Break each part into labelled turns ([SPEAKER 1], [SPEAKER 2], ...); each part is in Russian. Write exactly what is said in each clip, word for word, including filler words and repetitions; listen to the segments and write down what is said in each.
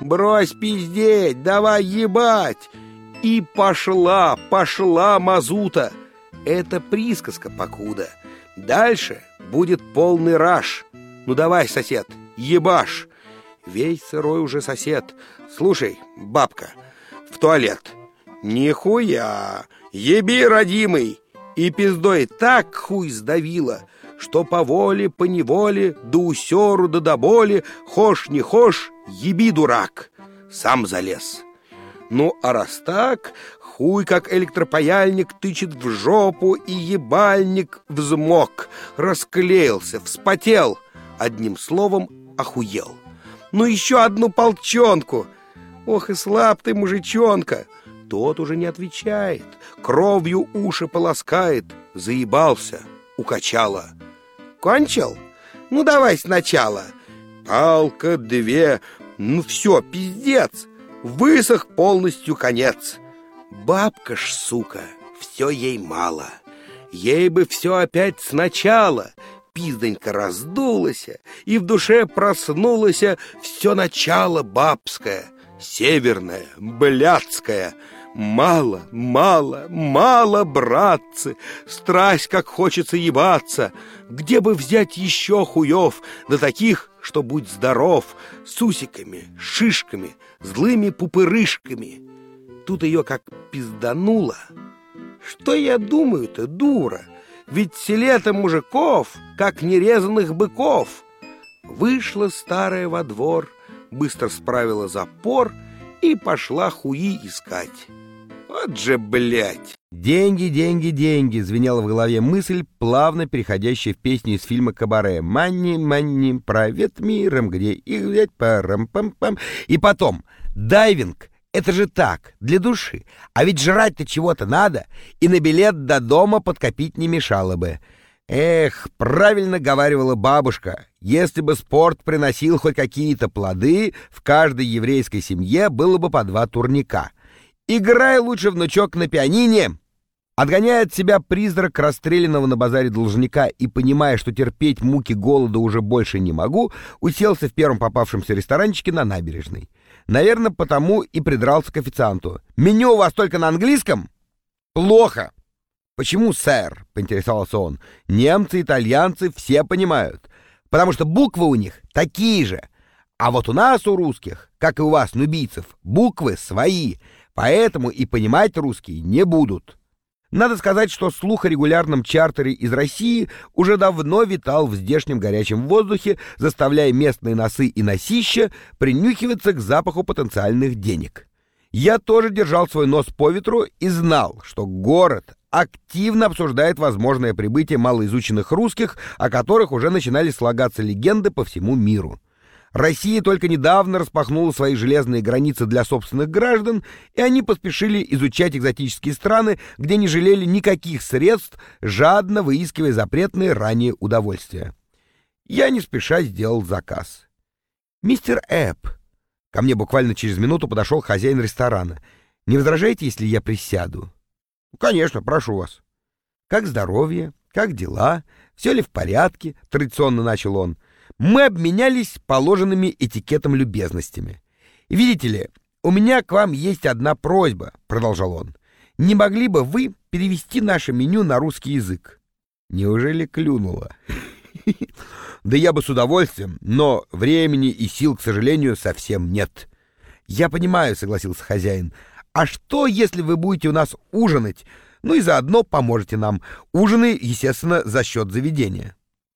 [SPEAKER 1] брось пиздеть, давай ебать. И пошла, пошла мазута. Это присказка покуда. Дальше будет полный раж. Ну давай, сосед, ебашь. Весь сырой уже сосед. Слушай, бабка, в туалет. Нихуя, еби, родимый. И пиздой так хуй сдавила, что по воле, по неволе, до усеру, да до боли, хошь не хошь, еби, дурак. Сам залез. Ну, а раз так, хуй как электропаяльник тычет в жопу, и ебальник взмок, расклеился, вспотел. Одним словом, охуел. Ну, еще одну полчонку. Ох и слаб ты, мужичонка. Тот уже не отвечает, кровью уши полоскает. Заебался, укачало. Кончил? Ну, давай сначала. Палка, две, ну все, пиздец. Высох полностью конец. Бабка ж, сука, все ей мало. Ей бы все опять сначала. Пиздонька раздулась, и в душе проснулось все начало бабское, северное, блядское. Мало, мало, мало, братцы, страсть, как хочется ебаться. Где бы взять еще хуев, да таких, что будь здоров, с усиками, шишками, злыми пупырышками. Тут ее как пиздануло. Что я думаю-то, дура? Ведь в селе-то мужиков, как нерезанных быков. Вышла старая во двор, быстро справила запор и пошла хуи искать. Вот же, блядь!
[SPEAKER 2] «Деньги, деньги, деньги!» — звенела в голове мысль, плавно переходящая в песню из фильма «Кабаре». «Манни, манни, правит миром, где их взять, парам-пам-пам». И потом, дайвинг — это же так, для души. А ведь жрать-то чего-то надо, и на билет до дома подкопить не мешало бы. Эх, правильно говаривала бабушка, если бы спорт приносил хоть какие-то плоды, в каждой еврейской семье было бы по два турника. Играй лучше, внучок, на пианине. Отгоняя от себя призрак расстрелянного на базаре должника и понимая, что терпеть муки голода уже больше не могу, уселся в первом попавшемся ресторанчике на набережной. Наверное, потому и придрался к официанту. «Меню у вас только на английском?» «Плохо». «Почему, сэр?» — поинтересовался он. «Немцы, итальянцы все понимают. Потому что буквы у них такие же. А вот у нас, у русских, как и у вас, нубийцев, буквы свои. Поэтому и понимать русские не будут». Надо сказать, что слух о регулярном чартере из России уже давно витал в здешнем горячем воздухе, заставляя местные носы и носища принюхиваться к запаху потенциальных денег. Я тоже держал свой нос по ветру и знал, что город активно обсуждает возможное прибытие малоизученных русских, о которых уже начинали слагаться легенды по всему миру. Россия только недавно распахнула свои железные границы для собственных граждан, и они поспешили изучать экзотические страны, где не жалели никаких средств, жадно выискивая запретные ранее удовольствия. Я не спеша сделал заказ. «Мистер Эпп», ко мне буквально через минуту подошел хозяин ресторана, «не возражаете, если я присяду?» «Конечно, прошу вас». «Как здоровье? Как дела? Все ли в порядке?» — традиционно начал он. Мы обменялись положенными этикетом любезностями. «Видите ли, у меня к вам есть одна просьба», — продолжал он. «Не могли бы вы перевести наше меню на русский язык?» Неужели клюнуло? «Да я бы с удовольствием, но времени и сил, к сожалению, совсем нет». «Я понимаю», — согласился хозяин. «А что, если вы будете у нас ужинать? Ну и заодно поможете нам. Ужины, естественно, за счет заведения».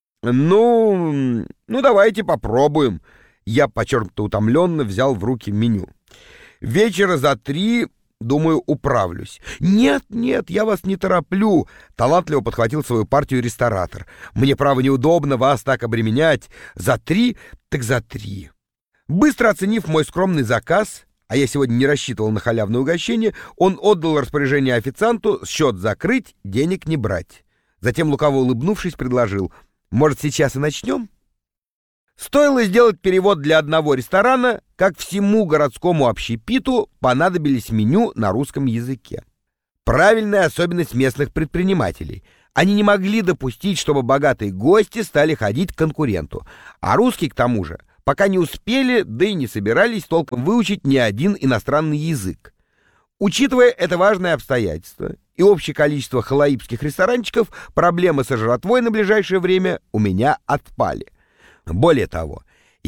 [SPEAKER 2] «Ну, ну давайте попробуем». Я подчеркнуто утомленно взял в руки меню. «Вечера за три, думаю, управлюсь». «Нет, нет, я вас не тороплю», — талантливо подхватил свою партию ресторатор. «Мне, право, неудобно вас так обременять. За три, так за три». Быстро оценив мой скромный заказ, а я сегодня не рассчитывал на халявное угощение, он отдал распоряжение официанту счет закрыть, денег не брать. Затем, лукаво улыбнувшись, предложил: «Может, сейчас и начнем?» Стоило сделать перевод для одного ресторана, как всему городскому общепиту понадобились меню на русском языке. Правильная особенность местных предпринимателей. Они не могли допустить, чтобы богатые гости стали ходить к конкуренту. А русский, к тому же, пока не успели, да и не собирались толком выучить ни один иностранный язык. Учитывая это важное обстоятельство и общее количество халаибских ресторанчиков, проблемы со жратвой на ближайшее время у меня отпали. Более того,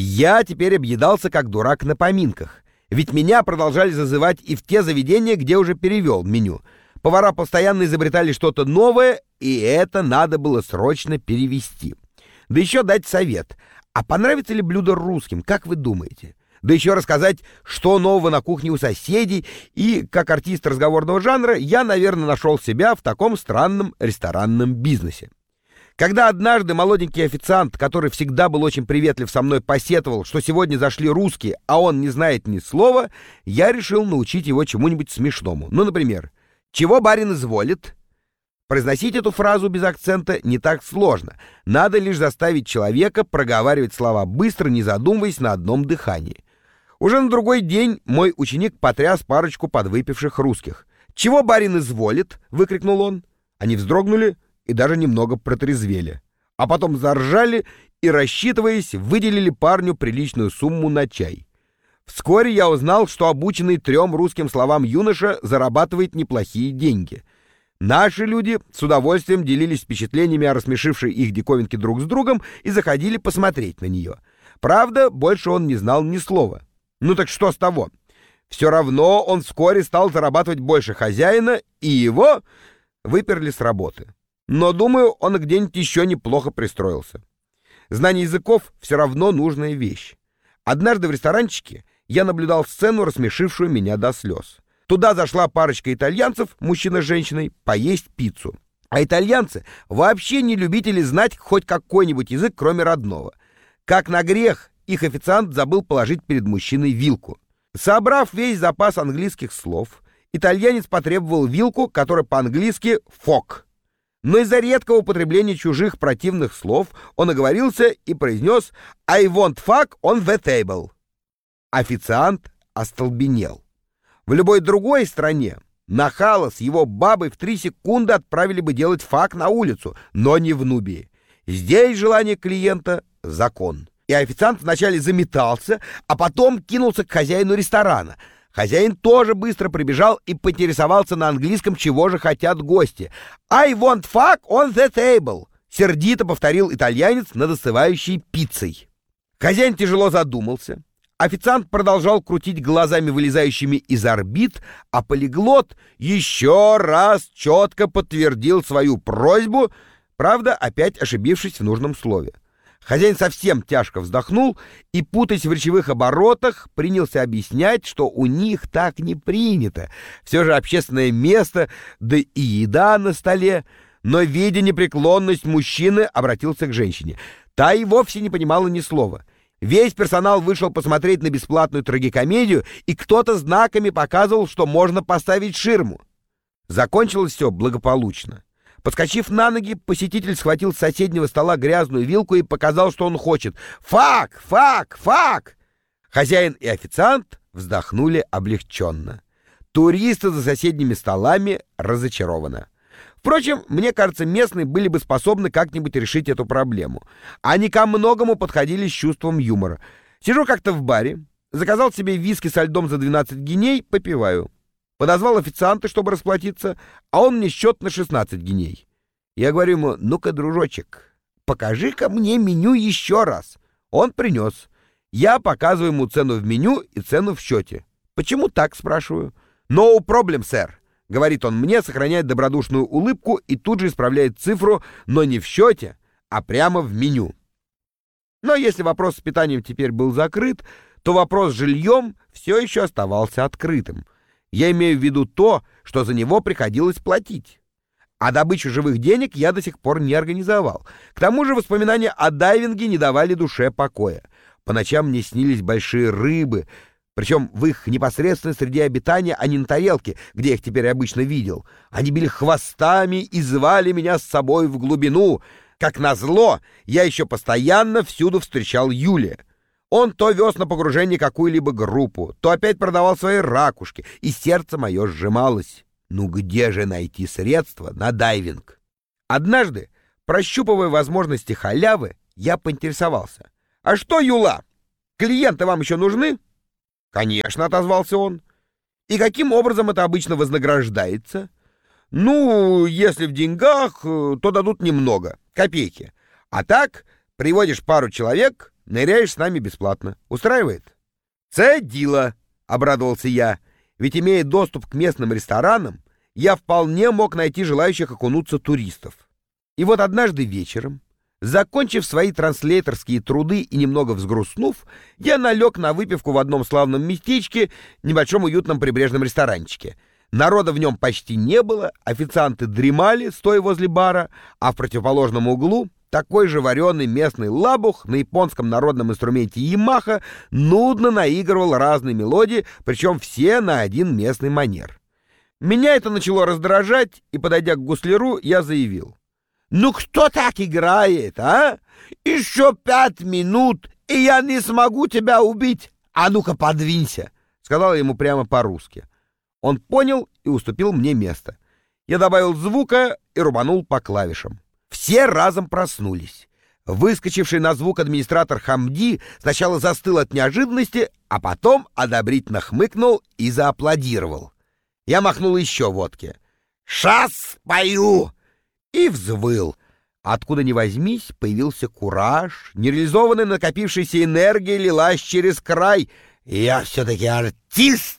[SPEAKER 2] я теперь объедался как дурак на поминках, ведь меня продолжали зазывать и в те заведения, где уже перевел меню. Повара постоянно изобретали что-то новое, и это надо было срочно перевести. Да еще дать совет. А понравится ли блюдо русским, как вы думаете? Да еще рассказать, что нового на кухне у соседей, и, как артист разговорного жанра, я, наверное, нашел себя в таком странном ресторанном бизнесе. Когда однажды молоденький официант, который всегда был очень приветлив со мной, посетовал, что сегодня зашли русские, а он не знает ни слова, я решил научить его чему-нибудь смешному. Ну, например, «Чего барин изволит?» Произносить эту фразу без акцента не так сложно. Надо лишь заставить человека проговаривать слова быстро, не задумываясь на одном дыхании. Уже на другой день мой ученик потряс парочку подвыпивших русских. «Чего барин изволит?» — выкрикнул он. Они вздрогнули и даже немного протрезвели. А потом заржали и, рассчитываясь, выделили парню приличную сумму на чай. Вскоре я узнал, что обученный трем русским словам юноша зарабатывает неплохие деньги. Наши люди с удовольствием делились впечатлениями о рассмешившей их диковинке друг с другом и заходили посмотреть на нее. Правда, больше он не знал ни слова. Ну так что с того? Все равно он вскоре стал зарабатывать больше хозяина, и его выперли с работы. Но, думаю, он где-нибудь еще неплохо пристроился. Знание языков все равно нужная вещь. Однажды в ресторанчике я наблюдал сцену, рассмешившую меня до слез. Туда зашла парочка итальянцев, мужчина с женщиной, поесть пиццу. А итальянцы вообще не любители знать хоть какой-нибудь язык, кроме родного. Как на грех, их официант забыл положить перед мужчиной вилку. Собрав весь запас английских слов, итальянец потребовал вилку, которая по-английски «фок». Но из-за редкого употребления чужих противных слов он оговорился и произнес «I want fuck on the table». Официант остолбенел. В любой другой стране нахала с его бабой в три секунды отправили бы делать фак на улицу, но не в Нубии. Здесь желание клиента — закон. И официант вначале заметался, а потом кинулся к хозяину ресторана. Хозяин тоже быстро прибежал и поинтересовался на английском, чего же хотят гости. «I want fuck on the table», — сердито повторил итальянец над остывающей пиццей. Хозяин тяжело задумался. Официант продолжал крутить глазами, вылезающими из орбит, а полиглот еще раз четко подтвердил свою просьбу, правда, опять ошибившись в нужном слове. Хозяин совсем тяжко вздохнул и, путаясь в речевых оборотах, принялся объяснять, что у них так не принято. Все же общественное место, да и еда на столе. Но, видя непреклонность мужчины, обратился к женщине. Та и вовсе не понимала ни слова. Весь персонал вышел посмотреть на бесплатную трагикомедию, и кто-то знаками показывал, что можно поставить ширму. Закончилось все благополучно. Подскочив на ноги, посетитель схватил с соседнего стола грязную вилку и показал, что он хочет. «Фак! Фак! Фак!» Хозяин и официант вздохнули облегченно. Туристы за соседними столами разочарованы. Впрочем, мне кажется, местные были бы способны как-нибудь решить эту проблему. Они ко многому подходили с чувством юмора. Сижу как-то в баре, заказал себе виски со льдом за двенадцать гиней, попиваю. Подозвал официанта, чтобы расплатиться, а он мне счет на шестнадцать гиней. Я говорю ему: ну-ка, дружочек, покажи-ка мне меню еще раз. Он принес. Я показываю ему цену в меню и цену в счете. Почему так, спрашиваю? No problem, сэр, говорит он мне, сохраняет добродушную улыбку и тут же исправляет цифру, но не в счете, а прямо в меню. Но если вопрос с питанием теперь был закрыт, то вопрос с жильем все еще оставался открытым. Я имею в виду то, что за него приходилось платить. А добычу живых денег я до сих пор не организовал. К тому же воспоминания о дайвинге не давали душе покоя. По ночам мне снились большие рыбы, причем в их непосредственной среде обитания, а не на тарелке, где я их теперь обычно видел. Они били хвостами и звали меня с собой в глубину. Как назло, я еще постоянно всюду встречал Юлия. Он то вез на погружение какую-либо группу, то опять продавал свои ракушки, и сердце мое сжималось. Ну где же найти средства на дайвинг? Однажды, прощупывая возможности халявы, я поинтересовался: «А что, Юла, Клиенты вам еще нужны?» «Конечно», — отозвался он. «И каким образом это обычно вознаграждается?» «Ну, если в деньгах, то дадут немного, копейки. А так, приводишь пару человек, ныряешь с нами бесплатно. Устраивает?» «Це діло», — обрадовался я. Ведь, имея доступ к местным ресторанам, я вполне мог найти желающих окунуться туристов. И вот однажды вечером, закончив свои транслейтерские труды и немного взгрустнув, я налег на выпивку в одном славном местечке, небольшом уютном прибрежном ресторанчике. Народа в нем почти не было, официанты дремали, стоя возле бара, а в противоположном углу такой же вареный местный лабух на японском народном инструменте Ямаха нудно наигрывал разные мелодии, причем все на один местный манер. Меня это начало раздражать, и, подойдя к гусляру, я заявил: «Ну кто так играет, а? Еще пять минут, и я не смогу тебя убить. А ну-ка подвинься», — сказал я ему прямо по-русски. Он понял и уступил мне место. Я добавил звука и рубанул по клавишам. Все разом проснулись. Выскочивший на звук администратор Хамди сначала застыл от неожиданности, а потом одобрительно хмыкнул и зааплодировал. Я махнул еще водки. «Шас пою!» И взвыл. Откуда ни возьмись, появился кураж, нереализованная накопившаяся энергия лилась через край. «Я все-таки артист!»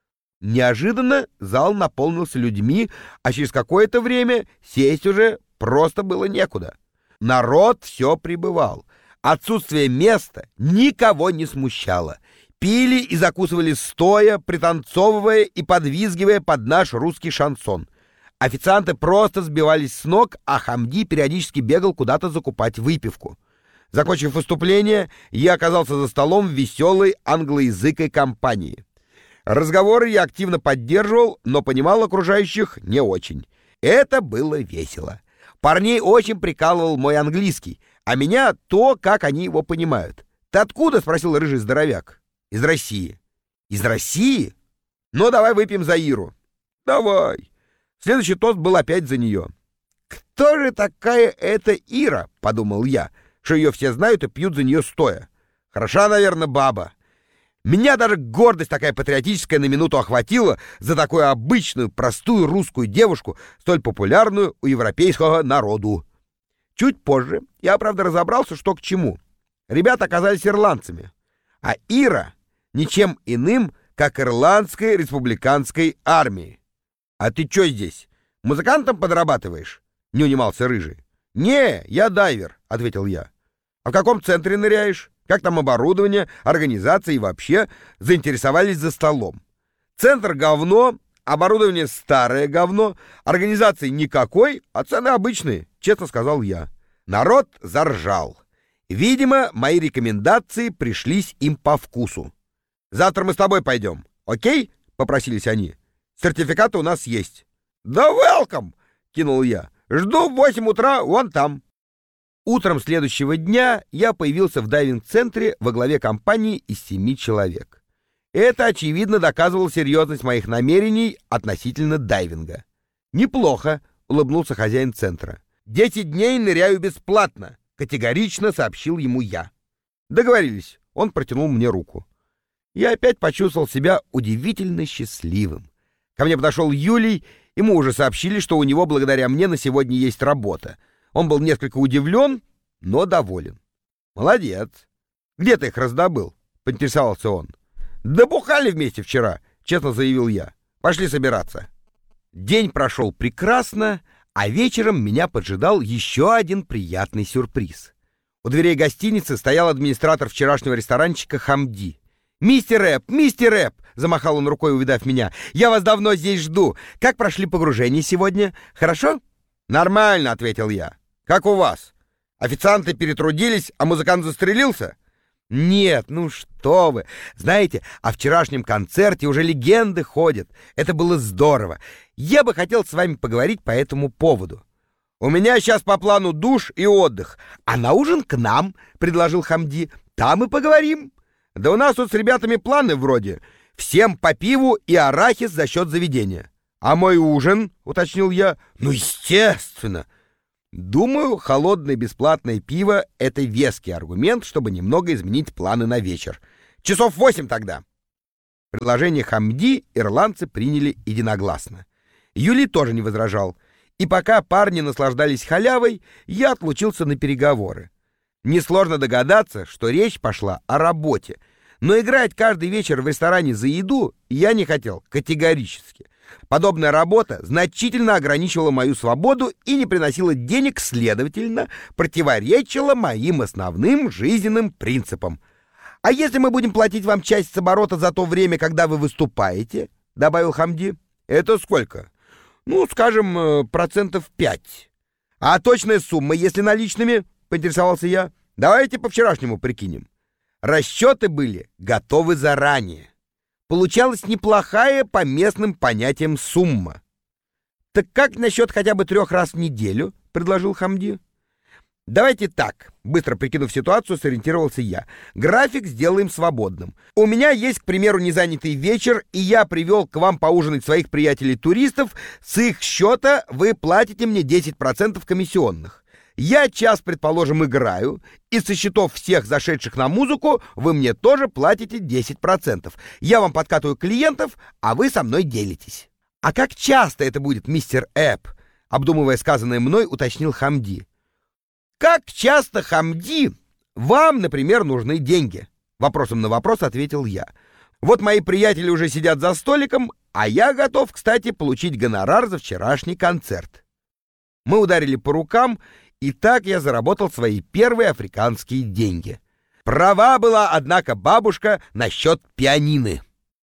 [SPEAKER 2] Неожиданно зал наполнился людьми, а через какое-то время сесть уже просто было некуда. Народ все прибывал. Отсутствие места никого не смущало. Пили и закусывали стоя, пританцовывая и подвизгивая под наш русский шансон. Официанты просто сбивались с ног, а Хамди периодически бегал куда-то закупать выпивку. Закончив выступление, я оказался за столом в веселой англоязыкой компании. Разговоры я активно поддерживал, но понимал окружающих не очень. Это было весело. Парней очень прикалывал мой английский, а меня то, как они его понимают. «Ты откуда?» — спросил рыжий здоровяк. «Из России». «Из России? Ну, давай выпьем за Иру». «Давай». Следующий тост был опять за нее. «Кто же такая эта Ира?» — подумал я, что ее все знают и пьют за нее стоя. «Хороша, наверное, баба». Меня даже гордость такая патриотическая на минуту охватила за такую обычную, простую русскую девушку, столь популярную у европейского народу. Чуть позже я, правда, разобрался, что к чему. Ребята оказались ирландцами, а Ира ничем иным, как ирландской республиканской армией. «А ты чё здесь, музыкантом подрабатываешь?» — не унимался рыжий. «Не, я дайвер», — ответил я. «А в каком центре ныряешь? Как там оборудование, организация и вообще?» Заинтересовались за столом. «Центр говно, оборудование старое говно, организации никакой, а цены обычные», — честно сказал я. Народ заржал. Видимо, мои рекомендации пришлись им по вкусу. «Завтра мы с тобой пойдем, окей?» — попросились они. «Сертификаты у нас есть». «Да welcome!» — кинул я. «Жду в восемь утра вон там». Утром следующего дня я появился в дайвинг-центре во главе компании из семи человек. Это, очевидно, доказывало серьезность моих намерений относительно дайвинга. «Неплохо», — улыбнулся хозяин центра. «Десять дней ныряю бесплатно», — категорично сообщил ему я. Договорились. Он протянул мне руку. Я опять почувствовал себя удивительно счастливым. Ко мне подошел Юлий, ему уже сообщили, что у него благодаря мне на сегодня есть работа. Он был несколько удивлен, но доволен. «Молодец. Где ты их раздобыл?» — поинтересовался он. «Да бухали вместе вчера», — честно заявил я. «Пошли собираться». День прошел прекрасно, а вечером меня поджидал еще один приятный сюрприз. У дверей гостиницы стоял администратор вчерашнего ресторанчика Хамди. «Мистер Рэп, мистер Рэп!» — замахал он рукой, увидав меня. «Я вас давно здесь жду. Как прошли погружения сегодня? Хорошо?» «Нормально», — ответил я. «Как у вас? Официанты перетрудились, а музыкант застрелился?» «Нет, ну что вы! Знаете, о вчерашнем концерте уже легенды ходят. Это было здорово. Я бы хотел с вами поговорить по этому поводу». «У меня сейчас по плану душ и отдых. А на ужин к нам», — предложил Хамди. «Там и поговорим». «Да у нас тут с ребятами планы вроде. Всем по пиву и арахис за счет заведения». «А мой ужин?» — уточнил я. «Ну, естественно». Думаю, холодное бесплатное пиво — это веский аргумент, чтобы немного изменить планы на вечер. Часов восемь тогда. Предложение Хамди ирландцы приняли единогласно. Юлий тоже не возражал. И пока парни наслаждались халявой, я отлучился на переговоры. Несложно догадаться, что речь пошла о работе. Но играть каждый вечер в ресторане за еду я не хотел категорически. Подобная работа значительно ограничивала мою свободу и не приносила денег, следовательно, противоречила моим основным жизненным принципам. «А если мы будем платить вам часть с оборота за то время, когда вы выступаете?» — добавил Хамди. «Это сколько?» «Ну, скажем, процентов пять». «А точная сумма, если наличными?» — поинтересовался я. «Давайте по-вчерашнему прикинем». Расчеты были готовы заранее. Получалась неплохая по местным понятиям сумма. «Так как насчет хотя бы трех раз в неделю?» — предложил Хамди. «Давайте так», — быстро прикинув ситуацию, сориентировался я. «График сделаем свободным. У меня есть, к примеру, незанятый вечер, и я привел к вам поужинать своих приятелей-туристов. С их счета вы платите мне десять процентов комиссионных. Я час, предположим, играю, и со счетов всех зашедших на музыку вы мне тоже платите десять процентов. Я вам подкатываю клиентов, а вы со мной делитесь». «А как часто это будет, мистер Эбб?» — обдумывая сказанное мной, уточнил Хамди. «Как часто, Хамди, вам, например, нужны деньги?» Вопросом на вопрос ответил я. «Вот мои приятели уже сидят за столиком, а я готов, кстати, получить гонорар за вчерашний концерт». Мы ударили по рукам, и так я заработал свои первые африканские деньги. Права была, однако, бабушка насчет пианины.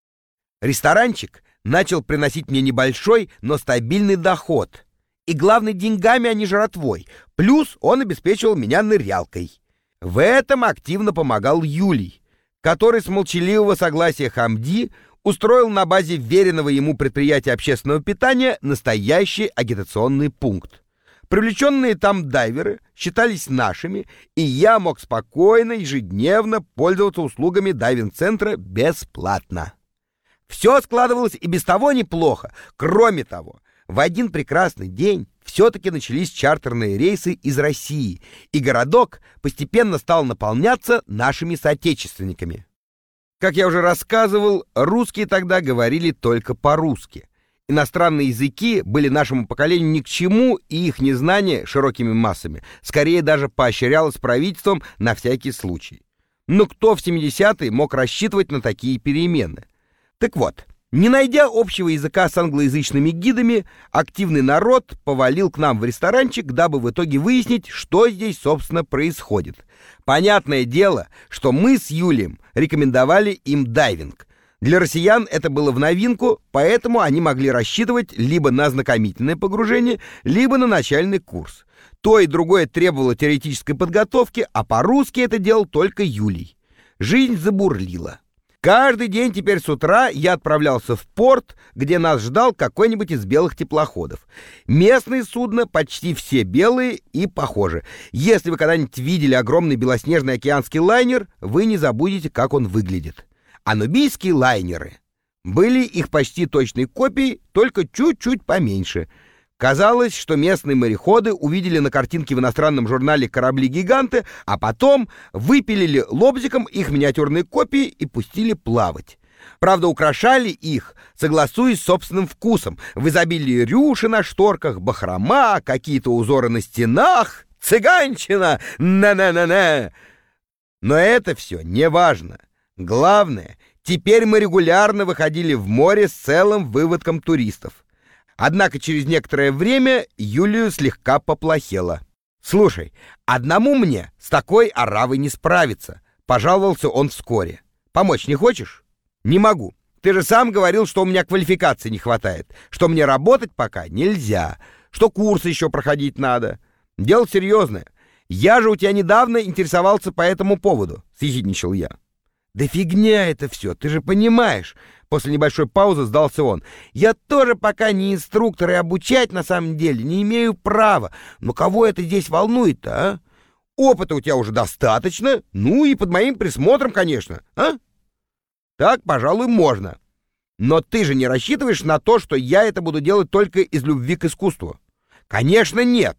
[SPEAKER 2] Ресторанчик начал приносить мне небольшой, но стабильный доход. И главное, деньгами, а не жратвой. Плюс он обеспечивал меня нырялкой. В этом активно помогал Юлий, который с молчаливого согласия Хамди устроил на базе веренного ему предприятия общественного питания настоящий агитационный пункт. Привлеченные там дайверы считались нашими, и я мог спокойно ежедневно пользоваться услугами дайвинг-центра бесплатно. Все складывалось и без того неплохо. Кроме того, в один прекрасный день все-таки начались чартерные рейсы из России, и городок постепенно стал наполняться нашими соотечественниками. Как я уже рассказывал, русские тогда говорили только по-русски. Иностранные языки были нашему поколению ни к чему, и их незнание широкими массами скорее даже поощрялось правительством на всякий случай. Но кто в семидесятые мог рассчитывать на такие перемены? Так вот, не найдя общего языка с англоязычными гидами, активный народ повалил к нам в ресторанчик, дабы в итоге выяснить, что здесь, собственно, происходит. Понятное дело, что мы с Юлием рекомендовали им дайвинг. Для россиян это было в новинку, поэтому они могли рассчитывать либо на ознакомительное погружение, либо на начальный курс. То и другое требовало теоретической подготовки, а по-русски это делал только Юлий. Жизнь забурлила. Каждый день теперь с утра я отправлялся в порт, где нас ждал какой-нибудь из белых теплоходов. Местные судна почти все белые и похожи. Если вы когда-нибудь видели огромный белоснежный океанский лайнер, вы не забудете, как он выглядит. А нубийские лайнеры были их почти точной копией, только чуть-чуть поменьше. Казалось, что местные мореходы увидели на картинке в иностранном журнале корабли-гиганты, а потом выпилили лобзиком их миниатюрные копии и пустили плавать. Правда, украшали их, согласуясь с собственным вкусом. В изобилии рюши на шторках, бахрома, какие-то узоры на стенах, цыганщина, на-на-на-на. Но это все не важно. Главное, теперь мы регулярно выходили в море с целым выводком туристов. Однако через некоторое время Юлию слегка поплохело. «Слушай, одному мне с такой оравой не справиться», — пожаловался он вскоре. «Помочь не хочешь?» «Не могу. Ты же сам говорил, что у меня квалификации не хватает, что мне работать пока нельзя, что курсы еще проходить надо. Дело серьезное. Я же у тебя недавно интересовался по этому поводу», — съехидничал я. «Да фигня это все, ты же понимаешь». После небольшой паузы сдался он. «Я тоже пока не инструктор, и обучать на самом деле не имею права. Но кого это здесь волнует-то, а? Опыта у тебя уже достаточно, ну и под моим присмотром, конечно, а? Так, пожалуй, можно. Но ты же не рассчитываешь на то, что я это буду делать только из любви к искусству?» «Конечно, нет.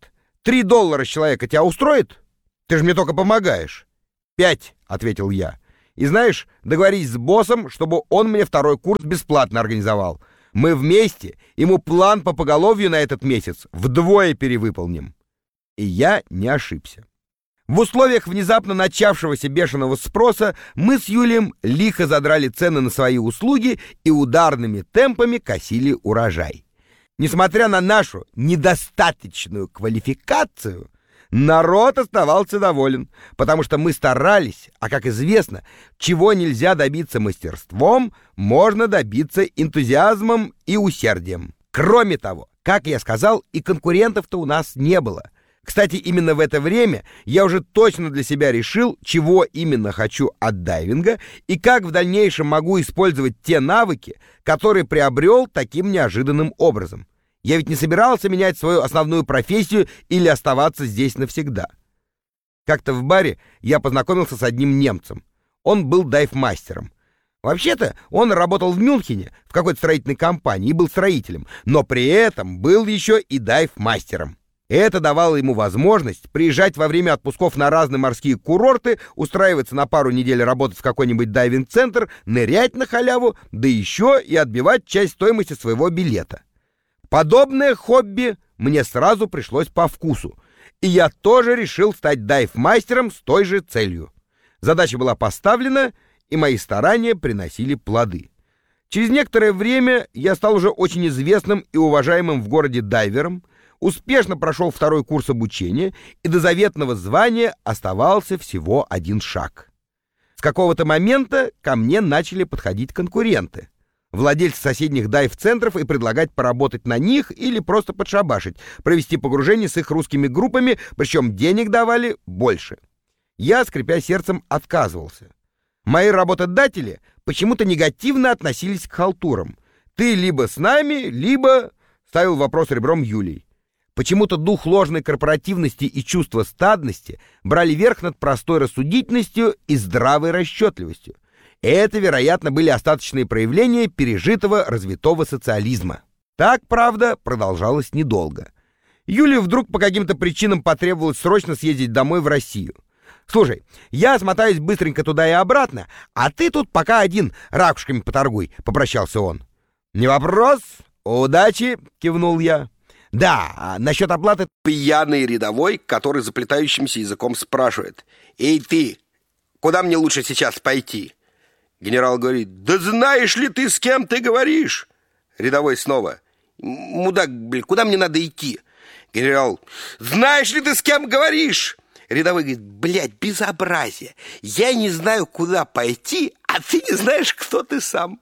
[SPEAKER 2] Три доллара с человека тебя устроит? Ты же мне только помогаешь. Пять, — ответил я. И знаешь, договорись с боссом, чтобы он мне второй курс бесплатно организовал. Мы вместе ему план по поголовью на этот месяц вдвое перевыполним. И я не ошибся. В условиях внезапно начавшегося бешеного спроса мы с Юлием лихо задрали цены на свои услуги и ударными темпами косили урожай. Несмотря на нашу недостаточную квалификацию, народ оставался доволен, потому что мы старались, а, как известно, чего нельзя добиться мастерством, можно добиться энтузиазмом и усердием. Кроме того, как я сказал, и конкурентов-то у нас не было. Кстати, именно в это время я уже точно для себя решил, чего именно хочу от дайвинга и как в дальнейшем могу использовать те навыки, которые приобрел таким неожиданным образом. Я ведь не собирался менять свою основную профессию или оставаться здесь навсегда. Как-то в баре я познакомился с одним немцем. Он был дайв-мастером. Вообще-то он работал в Мюнхене в какой-то строительной компании и был строителем, но при этом был еще и дайв-мастером. Это давало ему возможность приезжать во время отпусков на разные морские курорты, устраиваться на пару недель работать в какой-нибудь дайвинг-центр, нырять на халяву, да еще и отбивать часть стоимости своего билета. Подобное хобби мне сразу пришлось по вкусу, и я тоже решил стать дайв-мастером с той же целью. Задача была поставлена, и мои старания приносили плоды. Через некоторое время я стал уже очень известным и уважаемым в городе дайвером, успешно прошел второй курс обучения, и до заветного звания оставался всего один шаг. С какого-то момента ко мне начали подходить конкуренты, владельцы соседних дайв-центров, и предлагать поработать на них или просто подшабашить, провести погружение с их русскими группами, причем денег давали больше. Я, скрипя сердцем, отказывался. Мои работодатели почему-то негативно относились к халтурам. Ты либо с нами, либо... Ставил вопрос ребром Юлий. Почему-то дух ложной корпоративности и чувство стадности брали верх над простой рассудительностью и здравой расчетливостью. Это, вероятно, были остаточные проявления пережитого развитого социализма. Так, правда, продолжалось недолго. Юле вдруг по каким-то причинам потребовалось срочно съездить домой в Россию. «Слушай, я смотаюсь быстренько туда и обратно, а ты тут пока один ракушками поторгуй», — попрощался он. «Не вопрос, удачи», — кивнул я. «Да, а насчет оплаты...»
[SPEAKER 1] Пьяный рядовой, который заплетающимся языком спрашивает: «Эй ты, куда мне лучше сейчас пойти?» Генерал говорит: «Да знаешь ли ты, с кем ты говоришь?» Рядовой снова: «Мудак, блин, куда мне надо идти?» Генерал: «Знаешь ли ты, с кем говоришь?» Рядовой говорит: «Блядь, безобразие! Я не знаю, куда пойти, а ты не знаешь, кто ты сам».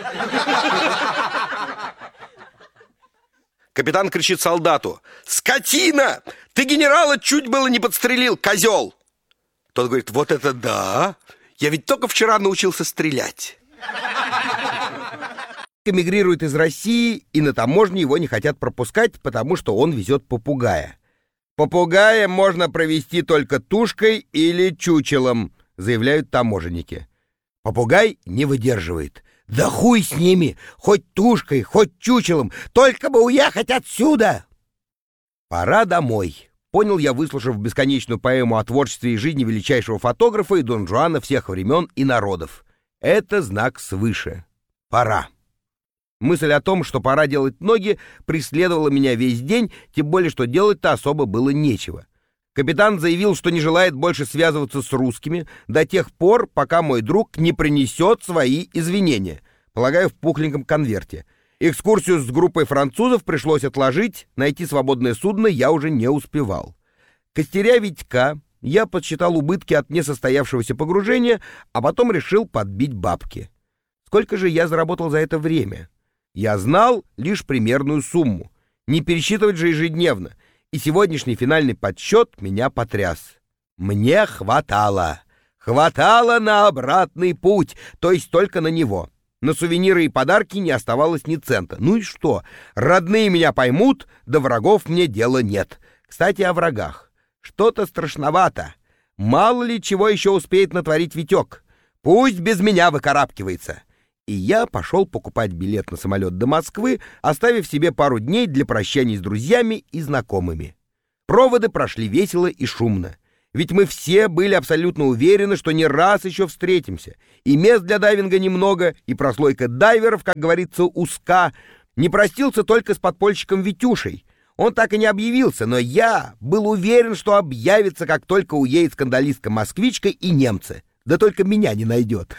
[SPEAKER 1] Капитан кричит солдату: «Скотина! Ты генерала чуть было не подстрелил, козел!» Тот говорит: «Вот это да! Я ведь только вчера научился стрелять».
[SPEAKER 2] Эмигрирует из России, и на таможне его не хотят пропускать, потому что он везет попугая. «Попугая можно провести только тушкой или чучелом», — заявляют таможенники. Попугай не выдерживает. «Да хуй с ними! Хоть тушкой, хоть чучелом! Только бы уехать отсюда!» «Пора домой», — понял я, выслушав бесконечную поэму о творчестве и жизни величайшего фотографа и Дон Жуана всех времен и народов. Это знак свыше. Пора. Мысль о том, что пора делать ноги, преследовала меня весь день, тем более, что делать-то особо было нечего. Капитан заявил, что не желает больше связываться с русскими до тех пор, пока мой друг не принесет свои извинения, полагаю, в пухленьком конверте. Экскурсию с группой французов пришлось отложить, найти свободное судно я уже не успевал. Костеря Витька, я подсчитал убытки от несостоявшегося погружения, а потом решил подбить бабки. Сколько же я заработал за это время? Я знал лишь примерную сумму. Не пересчитывать же ежедневно. И сегодняшний финальный подсчет меня потряс. Мне хватало. Хватало на обратный путь, то есть только на него. На сувениры и подарки не оставалось ни цента. Ну и что? Родные меня поймут, да врагов мне дела нет. Кстати, о врагах. Что-то страшновато. Мало ли чего еще успеет натворить Витек. Пусть без меня выкарабкивается. И я пошел покупать билет на самолет до Москвы, оставив себе пару дней для прощаний с друзьями и знакомыми. Проводы прошли весело и шумно. Ведь мы все были абсолютно уверены, что не раз еще встретимся. И мест для дайвинга немного, и прослойка дайверов, как говорится, узка. Не простился только с подпольщиком Витюшей. Он так и не объявился, но я был уверен, что объявится, как только уедет скандалистка-москвичка и немцы. Да только меня не найдет.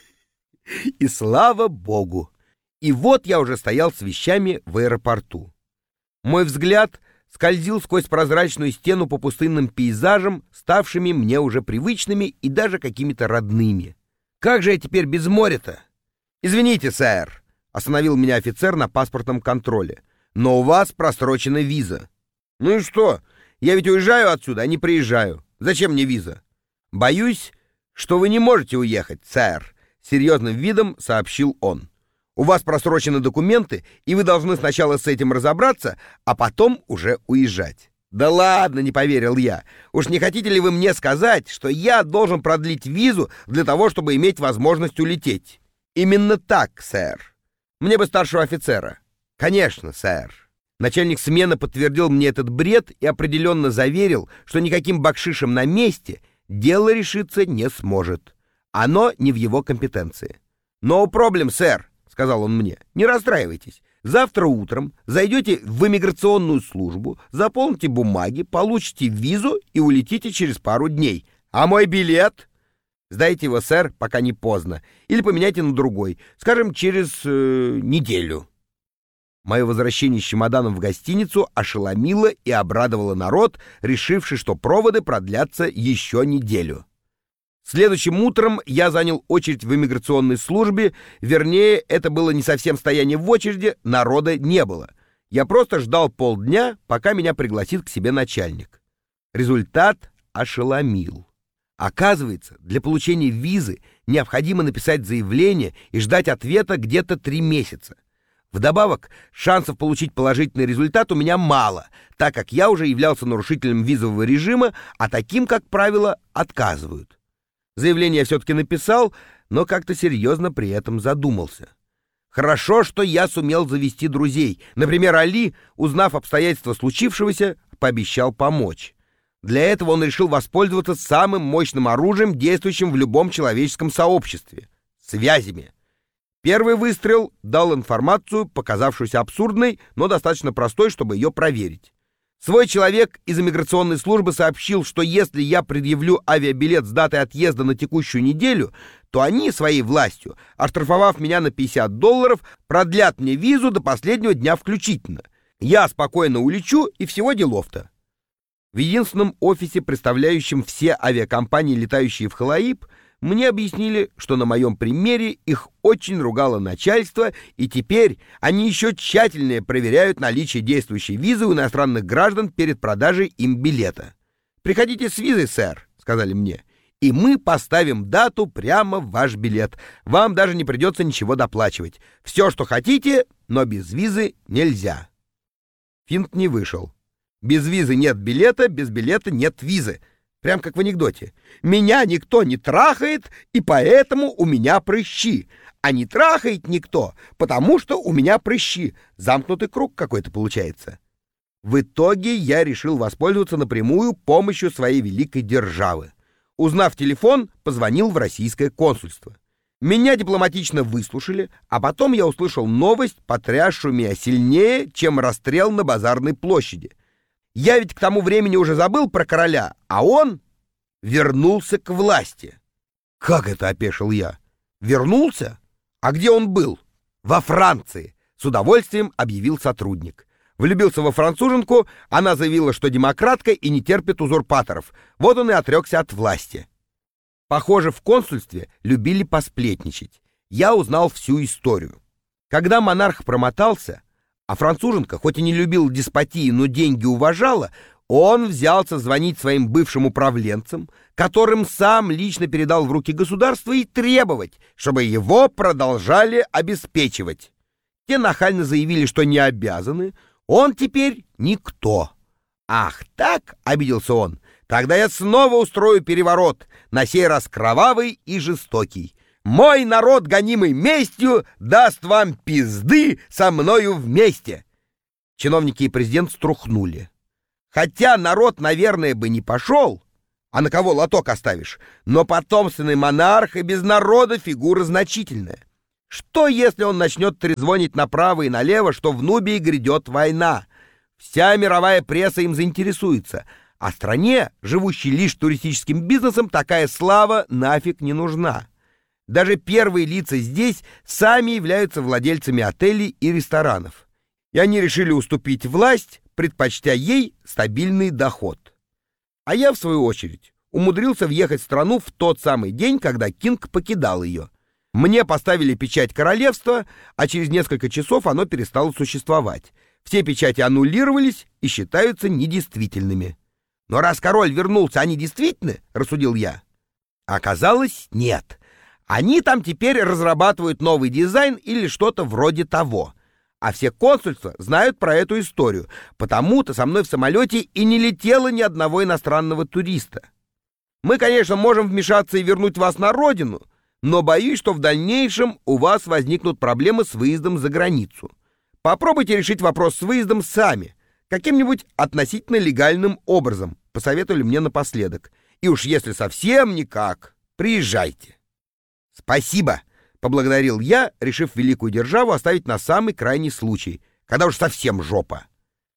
[SPEAKER 2] И слава богу. И вот я уже стоял с вещами в аэропорту. Мой взгляд скользил сквозь прозрачную стену по пустынным пейзажам, ставшими мне уже привычными и даже какими-то родными. Как же я теперь без моря-то? Извините, сэр, остановил меня офицер на паспортном контроле. Но у вас просрочена виза. Ну и что? Я ведь уезжаю отсюда, а не приезжаю. Зачем мне виза? Боюсь, что вы не можете уехать, сэр, серьезным видом сообщил он. У вас просрочены документы, и вы должны сначала с этим разобраться, а потом уже уезжать. Да ладно, не поверил я. Уж не хотите ли вы мне сказать, что я должен продлить визу для того, чтобы иметь возможность улететь? Именно так, сэр. Мне бы старшего офицера. Конечно, сэр. Начальник смены подтвердил мне этот бред и определенно заверил, что никаким бакшишем на месте дело решиться не сможет. Оно не в его компетенции. No problem, сэр, сказал он мне. Не расстраивайтесь. Завтра утром зайдете в иммиграционную службу, заполните бумаги, получите визу и улетите через пару дней. А мой билет? Сдайте его, сэр, пока не поздно. Или поменяйте на другой. Скажем, через э, неделю. Мое возвращение с чемоданом в гостиницу ошеломило и обрадовало народ, решивший, что проводы продлятся еще неделю. Следующим утром я занял очередь в иммиграционной службе, вернее, это было не совсем стояние в очереди, народа не было. Я просто ждал полдня, пока меня пригласит к себе начальник. Результат ошеломил. Оказывается, для получения визы необходимо написать заявление и ждать ответа где-то три месяца. Вдобавок, шансов получить положительный результат у меня мало, так как я уже являлся нарушителем визового режима, а таким, как правило, отказывают. Заявление я все-таки написал, но как-то серьезно при этом задумался. Хорошо, что я сумел завести друзей. Например, Али, узнав обстоятельства случившегося, пообещал помочь. Для этого он решил воспользоваться самым мощным оружием, действующим в любом человеческом сообществе — связями. Первый выстрел дал информацию, показавшуюся абсурдной, но достаточно простой, чтобы ее проверить. Свой человек из иммиграционной службы сообщил, что если я предъявлю авиабилет с датой отъезда на текущую неделю, то они своей властью, оштрафовав меня на пятьдесят долларов, продлят мне визу до последнего дня включительно. Я спокойно улечу, и всего делов-то. В единственном офисе, представляющем все авиакомпании, летающие в Халаиб, мне объяснили, что на моем примере их очень ругало начальство, и теперь они еще тщательнее проверяют наличие действующей визы у иностранных граждан перед продажей им билета. «Приходите с визой, сэр», — сказали мне, — «и мы поставим дату прямо в ваш билет. Вам даже не придется ничего доплачивать. Все, что хотите, но без визы нельзя». Финт не вышел. Без визы нет билета, без билета нет визы. Прям как в анекдоте. Меня никто не трахает, и поэтому у меня прыщи. А не трахает никто, потому что у меня прыщи. Замкнутый круг какой-то получается. В итоге я решил воспользоваться напрямую помощью своей великой державы. Узнав телефон, позвонил в российское консульство. Меня дипломатично выслушали, а потом я услышал новость, потрясшую меня сильнее, чем расстрел на базарной площади. Я ведь к тому времени уже забыл про короля, а он вернулся к власти. Как это, опешил я? Вернулся? А где он был? Во Франции, с удовольствием объявил сотрудник. Влюбился во француженку, она заявила, что демократка и не терпит узурпаторов. Вот он и отрекся от власти. Похоже, в консульстве любили посплетничать. Я узнал всю историю. Когда монарх промотался, а француженка, хоть и не любила деспотии, но деньги уважала, он взялся звонить своим бывшим управленцам, которым сам лично передал в руки государства, и требовать, чтобы его продолжали обеспечивать. Те нахально заявили, что не обязаны, он теперь никто. «Ах так?» — обиделся он. «Тогда я снова устрою переворот, на сей раз кровавый и жестокий. Мой народ, гонимый местью, даст вам пизды со мною вместе!» Чиновники и президент струхнули. Хотя народ, наверное, бы не пошел, а на кого лоток оставишь, но потомственный монарх и без народа фигура значительная. Что, если он начнет трезвонить направо и налево, что в Нубии грядет война? Вся мировая пресса им заинтересуется, а стране, живущей лишь туристическим бизнесом, такая слава нафиг не нужна. Даже первые лица здесь сами являются владельцами отелей и ресторанов. И они решили уступить власть, предпочтя ей стабильный доход. А я, в свою очередь, умудрился въехать в страну в тот самый день, когда Кинг покидал ее. Мне поставили печать королевства, а через несколько часов оно перестало существовать. Все печати аннулировались и считаются недействительными. Но раз король вернулся, они действительны, рассудил я. Оказалось, нет. Они там теперь разрабатывают новый дизайн или что-то вроде того. А все консульства знают про эту историю, потому-то со мной в самолете и не летело ни одного иностранного туриста. Мы, конечно, можем вмешаться и вернуть вас на родину, но боюсь, что в дальнейшем у вас возникнут проблемы с выездом за границу. Попробуйте решить вопрос с выездом сами, каким-нибудь относительно легальным образом, посоветовали мне напоследок. И уж если совсем никак, приезжайте. Спасибо, поблагодарил я, решив великую державу оставить на самый крайний случай, когда уж совсем жопа.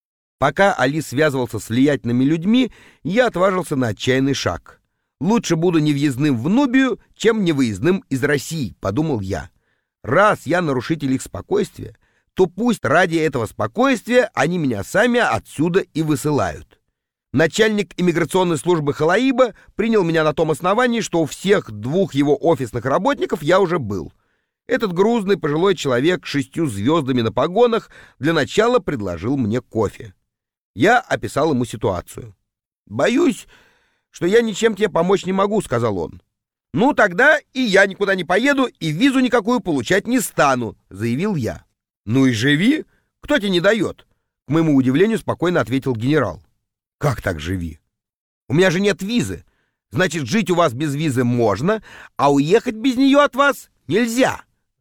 [SPEAKER 2] Пока Али связывался с влиятельными людьми, я отважился на отчаянный шаг. Лучше буду невъездным в Нубию, чем невыездным из России, подумал я. Раз я нарушитель их спокойствия, то пусть ради этого спокойствия они меня сами отсюда и высылают. Начальник иммиграционной службы Халаиба принял меня на том основании, что у всех двух его офисных работников я уже был. Этот грузный пожилой человек с шестью звездами на погонах для начала предложил мне кофе. Я описал ему ситуацию. «Боюсь, что я ничем тебе помочь не могу», — сказал он. «Ну, тогда и я никуда не поеду, и визу никакую получать не стану», — заявил я. «Ну и живи. Кто тебе не дает?» К моему удивлению спокойно ответил генерал. «Как так живи? У меня же нет визы. Значит, жить у вас без визы можно, а уехать без нее от вас нельзя.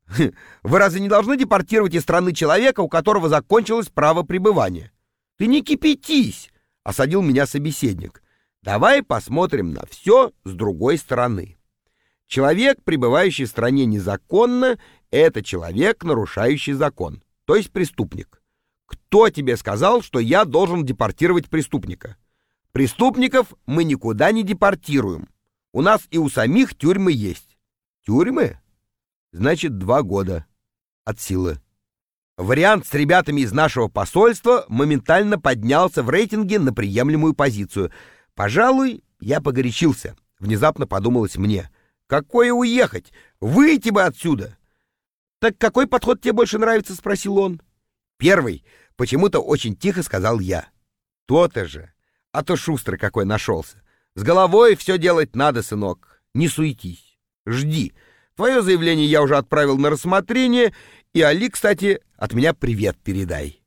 [SPEAKER 2] Вы разве не должны депортировать из страны человека, у которого закончилось право пребывания?» «Ты не кипятись», — осадил меня собеседник. «Давай посмотрим на все с другой стороны. Человек, пребывающий в стране незаконно, это человек, нарушающий закон, то есть преступник. Кто тебе сказал, что я должен депортировать преступника? Преступников мы никуда не депортируем. У нас и у самих тюрьмы есть». «Тюрьмы? Значит, два года. От силы». Вариант с ребятами из нашего посольства моментально поднялся в рейтинге на приемлемую позицию. Пожалуй, я погорячился. Внезапно подумалось мне. Какое уехать? Выйти бы отсюда! «Так какой подход тебе больше нравится?» — спросил он. «Первый», — почему-то очень тихо сказал я. «То-то же! А то шустрый какой нашелся! С головой все делать надо, сынок. Не суетись. Жди. Твое заявление я уже отправил на рассмотрение, и Али, кстати, от меня привет передай».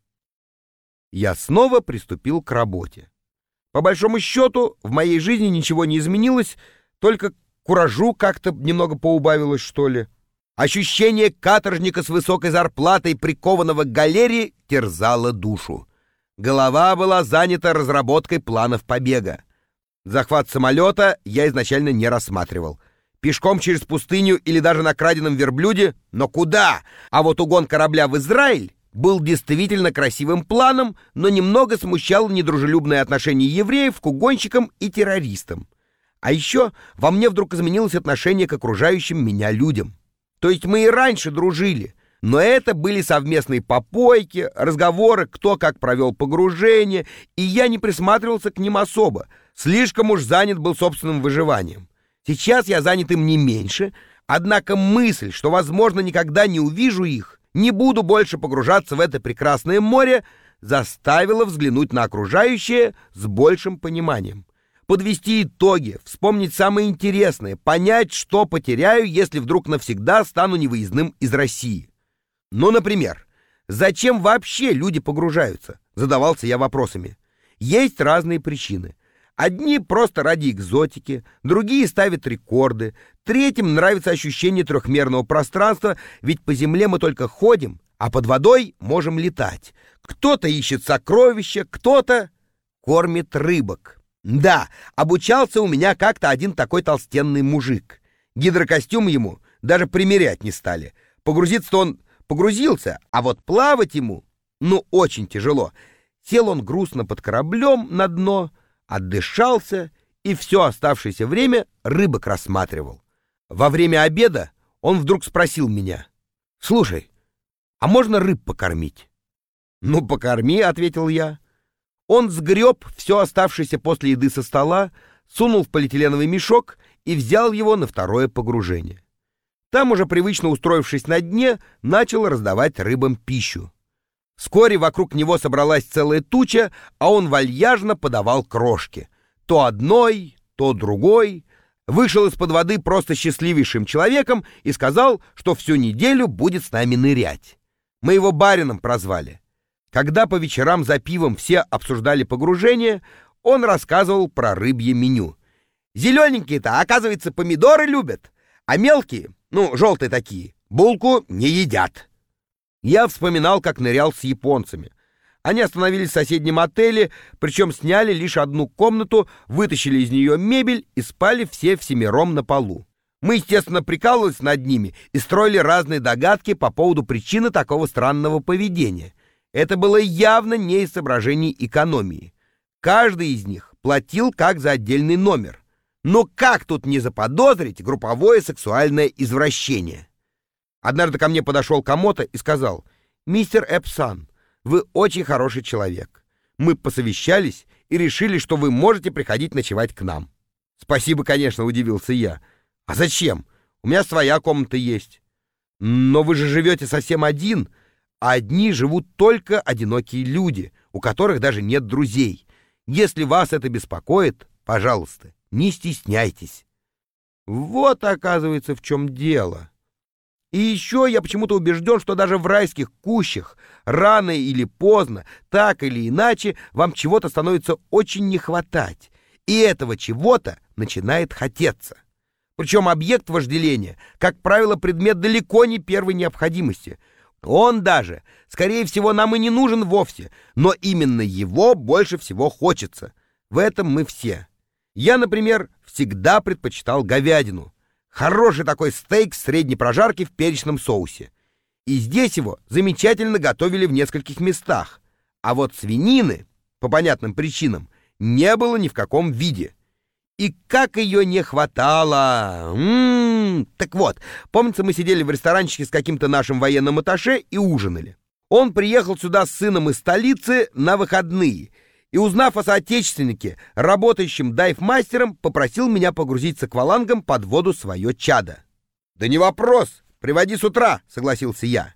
[SPEAKER 2] Я снова приступил к работе. По большому счету, в моей жизни ничего не изменилось, только куражу как-то немного поубавилось, что ли. Ощущение каторжника с высокой зарплатой, прикованного к галерее, терзало душу. Голова была занята разработкой планов побега. Захват самолета я изначально не рассматривал. Пешком через пустыню или даже на краденом верблюде, но куда? А вот угон корабля в Израиль был действительно красивым планом, но немного смущал недружелюбное отношение евреев к угонщикам и террористам. А еще во мне вдруг изменилось отношение к окружающим меня людям. То есть мы и раньше дружили, но это были совместные попойки, разговоры, кто как провел погружение, и я не присматривался к ним особо, слишком уж занят был собственным выживанием. Сейчас я занят им не меньше, однако мысль, что, возможно, никогда не увижу их, не буду больше погружаться в это прекрасное море, заставила взглянуть на окружающее с большим пониманием. Подвести итоги, вспомнить самое интересное, понять, что потеряю, если вдруг навсегда стану невыездным из России. Ну, например, зачем вообще люди погружаются? Задавался я вопросами. Есть разные причины. Одни просто ради экзотики, другие ставят рекорды, третьим нравится ощущение трехмерного пространства, ведь по земле мы только ходим, а под водой можем летать. Кто-то ищет сокровища, кто-то... кормит рыбок. Да, обучался у меня как-то один такой толстенный мужик. Гидрокостюм ему даже примерять не стали. Погрузиться-то он погрузился, а вот плавать ему, ну, очень тяжело. Сел он грустно под кораблем на дно, отдышался и все оставшееся время рыбок рассматривал. Во время обеда он вдруг спросил меня: «Слушай, а можно рыб покормить?» «Ну, покорми», — ответил я. Он сгреб все оставшееся после еды со стола, сунул в полиэтиленовый мешок и взял его на второе погружение. Там, уже привычно устроившись на дне, начал раздавать рыбам пищу. Вскоре вокруг него собралась целая туча, а он вальяжно подавал крошки. То одной, то другой. Вышел из-под воды просто счастливейшим человеком и сказал, что всю неделю будет с нами нырять. Мы его барином прозвали. Когда по вечерам за пивом все обсуждали погружение, он рассказывал про рыбье меню. «Зелененькие-то, оказывается, помидоры любят, а мелкие, ну, желтые такие, булку не едят». Я вспоминал, как нырял с японцами. Они остановились в соседнем отеле, причем сняли лишь одну комнату, вытащили из нее мебель и спали все всемиром на полу. Мы, естественно, прикалывались над ними и строили разные догадки по поводу причины такого странного поведения. Это было явно не из соображений экономии. Каждый из них платил как за отдельный номер. Но как тут не заподозрить групповое сексуальное извращение? Однажды ко мне подошел Камото и сказал: «Мистер Эпсан, вы очень хороший человек. Мы посовещались и решили, что вы можете приходить ночевать к нам». «Спасибо, конечно», — удивился я. «А зачем? У меня своя комната есть». «Но вы же живете совсем один, а одни живут только одинокие люди, у которых даже нет друзей. Если вас это беспокоит, пожалуйста, не стесняйтесь». Вот, оказывается, в чем дело. И еще я почему-то убежден, что даже в райских кущах рано или поздно, так или иначе, вам чего-то становится очень не хватать, и этого чего-то начинает хотеться. Причем объект вожделения, как правило, предмет далеко не первой необходимости. Он даже, скорее всего, нам и не нужен вовсе, но именно его больше всего хочется. В этом мы все. Я, например, всегда предпочитал говядину. Хороший такой стейк средней прожарки в перечном соусе. И здесь его замечательно готовили в нескольких местах. А вот свинины, по понятным причинам, не было ни в каком виде. И как ее не хватало! М-м-м. Так вот, помнится, мы сидели в ресторанчике с каким-то нашим военным атташе и ужинали. Он приехал сюда с сыном из столицы на выходные и, узнав о соотечественнике, работающем дайв-мастером, попросил меня погрузить с аквалангом под воду свое чадо. «Да не вопрос, приводи с утра», — согласился я.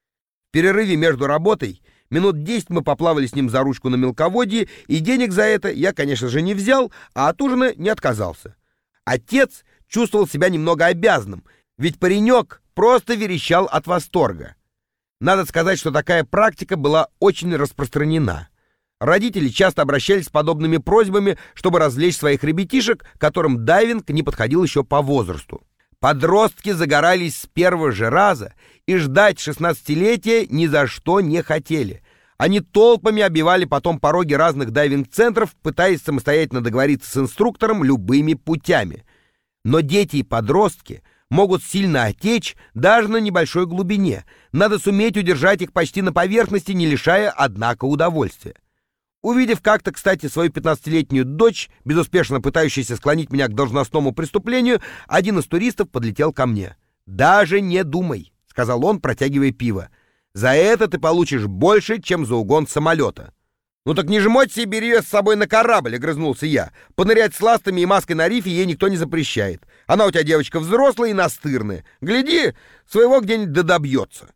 [SPEAKER 2] В перерыве между работой минут десять мы поплавали с ним за ручку на мелководье, и денег за это я, конечно же, не взял, а от ужина не отказался. Отец чувствовал себя немного обязанным, ведь паренек просто верещал от восторга. Надо сказать, что такая практика была очень распространена. Родители часто обращались с подобными просьбами, чтобы развлечь своих ребятишек, которым дайвинг не подходил еще по возрасту. Подростки загорались с первого же раза и ждать шестнадцатилетия ни за что не хотели. Они толпами оббивали потом пороги разных дайвинг-центров, пытаясь самостоятельно договориться с инструктором любыми путями. Но дети и подростки могут сильно отечь даже на небольшой глубине. Надо суметь удержать их почти на поверхности, не лишая, однако, удовольствия. Увидев как-то, кстати, свою пятнадцатилетнюю дочь, безуспешно пытающуюся склонить меня к должностному преступлению, один из туристов подлетел ко мне. «Даже не думай», — сказал он, протягивая пиво. «За это ты получишь больше, чем за угон самолета». «Ну так не жмоть себе, бери ее с собой на корабль», — огрызнулся я. «Понырять с ластами и маской на рифе ей никто не запрещает. Она у тебя девочка взрослая и настырная. Гляди, своего где-нибудь да добьется».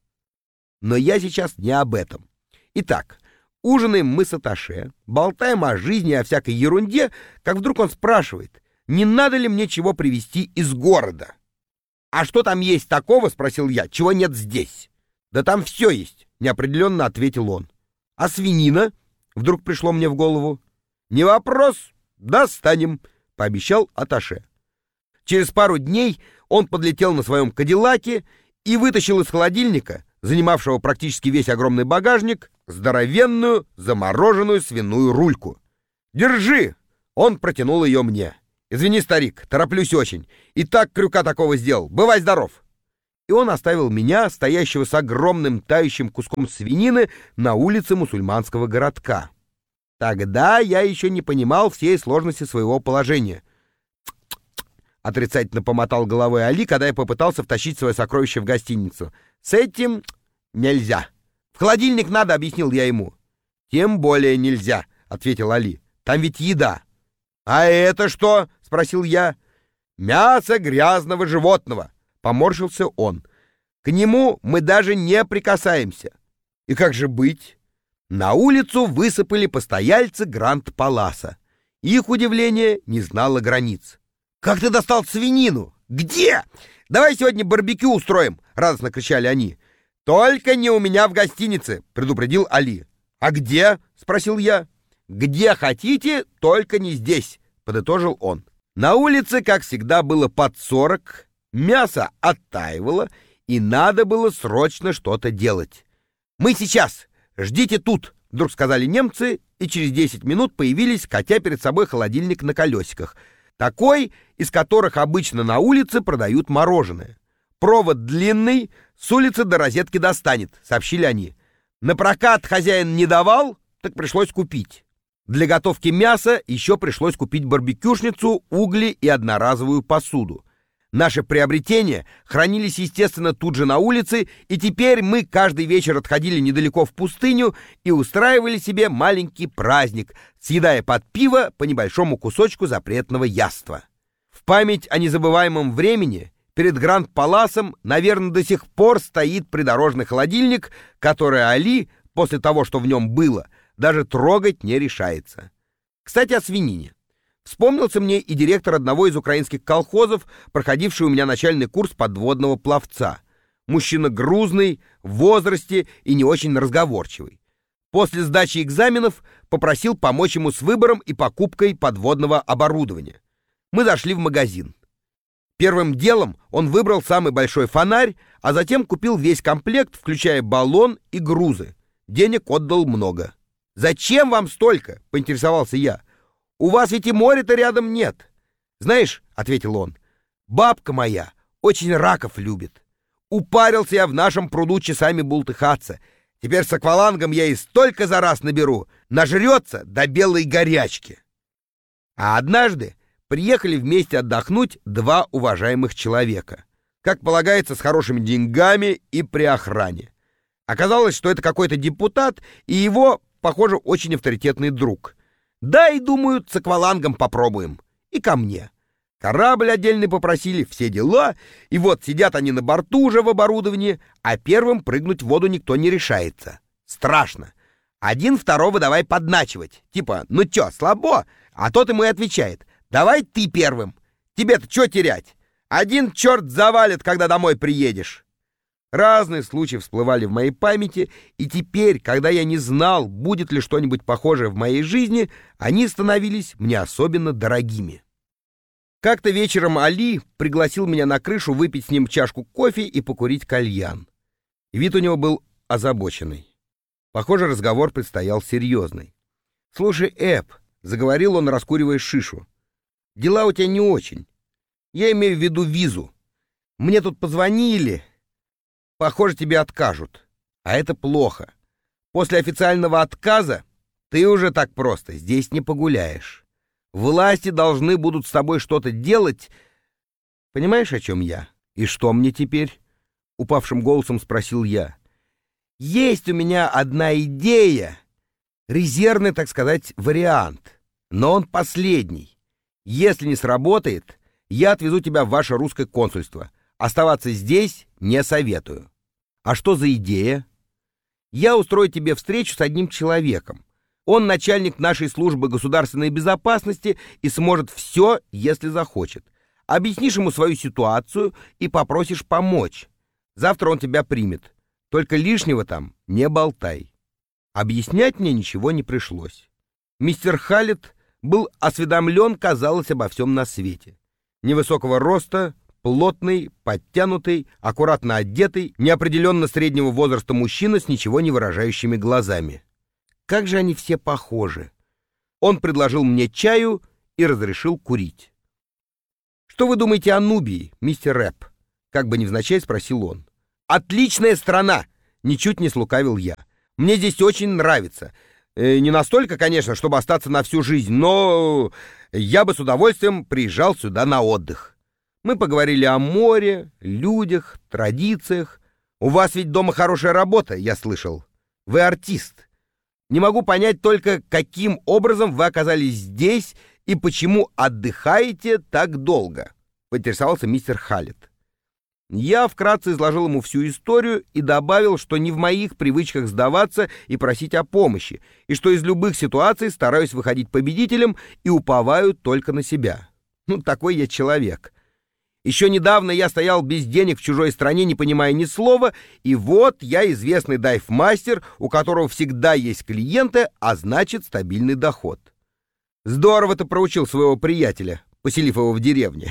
[SPEAKER 2] Но я сейчас не об этом. Итак, ужинаем мы с атташе, болтаем о жизни и о всякой ерунде, как вдруг он спрашивает, не надо ли мне чего привезти из города. «А что там есть такого?» — спросил я. «Чего нет здесь?» «Да там все есть», — неопределенно ответил он. «А свинина?» — вдруг пришло мне в голову. «Не вопрос, достанем», — пообещал атташе. Через пару дней он подлетел на своем кадиллаке и вытащил из холодильника, занимавшего практически весь огромный багажник, здоровенную замороженную свиную рульку. Держи!» Он протянул ее мне. «Извини, старик, тороплюсь очень. И так крюка такого сделал. Бывай здоров!» И он оставил меня, стоящего с огромным тающим куском свинины, на улице мусульманского городка. Тогда я еще не понимал всей сложности своего положения. Отрицательно помотал головой Али, когда я попытался втащить свое сокровище в гостиницу. «С этим нельзя. В холодильник надо», — объяснил я ему. «Тем более нельзя», — ответил Али. «Там ведь еда». «А это что?» — спросил я. «Мясо грязного животного», — поморщился он. «К нему мы даже не прикасаемся». «И как же быть?» На улицу высыпали постояльцы Гранд-Паласа. Их удивление не знало границ. «Как ты достал свинину? Где? Давай сегодня барбекю устроим!» — радостно кричали они. «Только не у меня в гостинице», — предупредил Али. «А где?» — спросил я. «Где хотите, только не здесь», — подытожил он. На улице, как всегда, было под сорок, мясо оттаивало, и надо было срочно что-то делать. «Мы сейчас! Ждите тут!» — вдруг сказали немцы, и через десять минут появились, катя перед собой холодильник на колесиках. Такой, из которых обычно на улице продают мороженое. «Провод длинный, с улицы до розетки достанет», — сообщили они. На прокат хозяин не давал, так пришлось купить. Для готовки мяса еще пришлось купить барбекюшницу, угли и одноразовую посуду. Наши приобретения хранились, естественно, тут же на улице, и теперь мы каждый вечер отходили недалеко в пустыню и устраивали себе маленький праздник, съедая под пиво по небольшому кусочку запретного яства. В память о незабываемом времени перед Гранд-Паласом, наверное, до сих пор стоит придорожный холодильник, который Али, после того, что в нем было, даже трогать не решается. Кстати, о свинине. Вспомнился мне и директор одного из украинских колхозов, проходивший у меня начальный курс подводного пловца. Мужчина грузный, в возрасте и не очень разговорчивый. После сдачи экзаменов попросил помочь ему с выбором и покупкой подводного оборудования. Мы зашли в магазин. Первым делом он выбрал самый большой фонарь, а затем купил весь комплект, включая баллон и грузы. Денег отдал много. «Зачем вам столько?» — поинтересовался я. «У вас ведь и моря-то рядом нет». «Знаешь», — ответил он, — «бабка моя очень раков любит. Упарился я в нашем пруду часами бултыхаться. Теперь с аквалангом я и столько за раз наберу, нажрется до белой горячки». А однажды приехали вместе отдохнуть два уважаемых человека, как полагается, с хорошими деньгами и при охране. Оказалось, что это какой-то депутат и его, похоже, очень авторитетный друг. Да, и думают, с аквалангом попробуем. И ко мне. Корабль отдельный попросили, все дела. И вот сидят они на борту уже в оборудовании, а первым прыгнуть в воду никто не решается. Страшно. Один второго давай подначивать. Типа, ну чё, слабо? А тот ему и отвечает: давай ты первым. Тебе-то чё терять? Один черт завалит, когда домой приедешь. Разные случаи всплывали в моей памяти, и теперь, когда я не знал, будет ли что-нибудь похожее в моей жизни, они становились мне особенно дорогими. Как-то вечером Али пригласил меня на крышу выпить с ним чашку кофе и покурить кальян. Вид у него был озабоченный. Похоже, разговор предстоял серьезный. «Слушай, Эп», — заговорил он, раскуривая шишу, — «дела у тебя не очень. Я имею в виду визу. Мне тут позвонили. Похоже, тебе откажут. А это плохо. После официального отказа ты уже так просто здесь не погуляешь. Власти должны будут с тобой что-то делать. Понимаешь, о чем я? И что мне теперь?» — упавшим голосом спросил я. «Есть у меня одна идея, резервный, так сказать, вариант, но он последний. Если не сработает, я отвезу тебя в ваше русское консульство. Оставаться здесь не советую». «А что за идея?» «Я устрою тебе встречу с одним человеком. Он начальник нашей службы государственной безопасности и сможет все, если захочет. Объяснишь ему свою ситуацию и попросишь помочь. Завтра он тебя примет. Только лишнего там не болтай». Объяснять мне ничего не пришлось. Мистер Халлет был осведомлен, казалось, обо всем на свете. Невысокого роста, плотный, подтянутый, аккуратно одетый, неопределенно среднего возраста мужчина с ничего не выражающими глазами. Как же они все похожи. Он предложил мне чаю и разрешил курить. «Что вы думаете о Нубии, мистер Рэп?» — как бы невзначай спросил он. «Отличная страна!» — ничуть не слукавил я. «Мне здесь очень нравится. Э, не настолько, конечно, чтобы остаться на всю жизнь, но я бы с удовольствием приезжал сюда на отдых. Мы поговорили о море, людях, традициях. У вас ведь дома хорошая работа, я слышал. Вы артист. Не могу понять только, каким образом вы оказались здесь и почему отдыхаете так долго», — поинтересовался мистер Халлет. Я вкратце изложил ему всю историю и добавил, что не в моих привычках сдаваться и просить о помощи, и что из любых ситуаций стараюсь выходить победителем и уповаю только на себя. Ну, такой я человек. Еще недавно я стоял без денег в чужой стране, не понимая ни слова, и вот я известный дайв-мастер, у которого всегда есть клиенты, а значит стабильный доход. Здорово ты проучил своего приятеля, поселив его в деревне.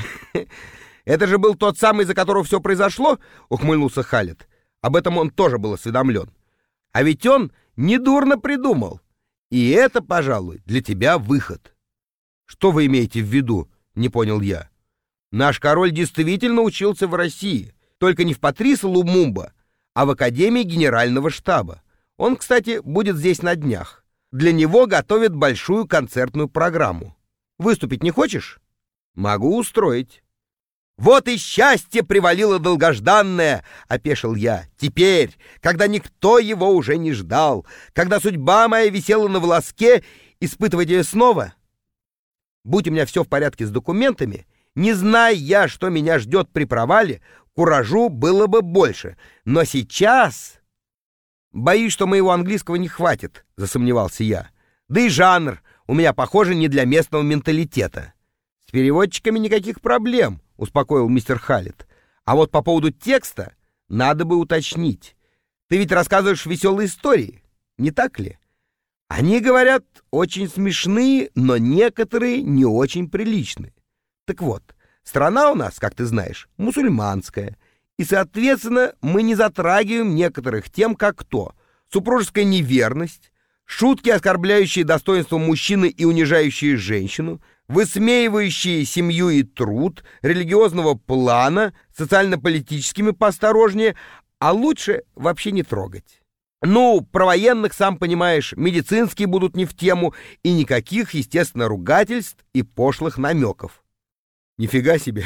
[SPEAKER 2] «Это же был тот самый, из-за которого все произошло?» — ухмыльнулся Халлет. Об этом он тоже был осведомлен. «А ведь он недурно придумал. И это, пожалуй, для тебя выход». «Что вы имеете в виду?» — не понял я. «Наш король действительно учился в России, только не в Патрис Лумумба, а в Академии Генерального штаба. Он, кстати, будет здесь на днях. Для него готовят большую концертную программу. Выступить не хочешь? Могу устроить». «Вот и счастье привалило долгожданное!» — опешил я. «Теперь, когда никто его уже не ждал, когда судьба моя висела на волоске, испытывать ее снова? Будь у меня все в порядке с документами, не зная я, что меня ждет при провале, куражу было бы больше. Но сейчас...» «Боюсь, что моего английского не хватит», — засомневался я. «Да и жанр у меня, похоже, не для местного менталитета». «С переводчиками никаких проблем», — успокоил мистер Халлет. «А вот по поводу текста надо бы уточнить. Ты ведь рассказываешь веселые истории, не так ли? Они, говорят, очень смешные, но некоторые не очень приличные. Так вот, страна у нас, как ты знаешь, мусульманская, и, соответственно, мы не затрагиваем некоторых тем, как то супружеская неверность, шутки, оскорбляющие достоинство мужчины и унижающие женщину, высмеивающие семью и труд, религиозного плана, социально-политическими поосторожнее, а лучше вообще не трогать. Ну, про военных, сам понимаешь, медицинские будут не в тему, и никаких, естественно, ругательств и пошлых намеков». Нифига себе.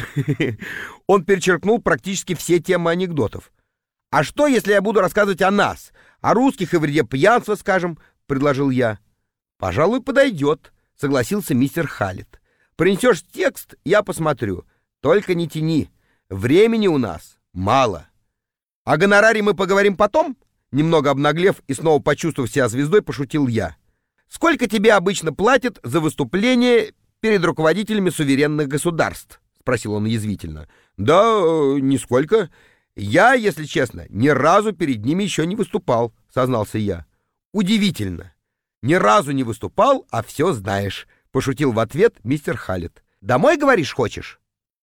[SPEAKER 2] Он перечеркнул практически все темы анекдотов. «А что, если я буду рассказывать о нас, о русских и вреде пьянства, скажем?» — предложил я. «Пожалуй, подойдет», — согласился мистер Халлет. «Принесешь текст, я посмотрю. Только не тяни. Времени у нас мало». «О гонораре мы поговорим потом?» Немного обнаглев и снова почувствовав себя звездой, пошутил я. «Сколько тебе обычно платят за выступление перед руководителями суверенных государств?» — спросил он язвительно. «Да, э, нисколько. Я, если честно, ни разу перед ними еще не выступал», — сознался я. «Удивительно. Ни разу не выступал, а все знаешь», — пошутил в ответ мистер Халлет. «Домой, говоришь, хочешь?»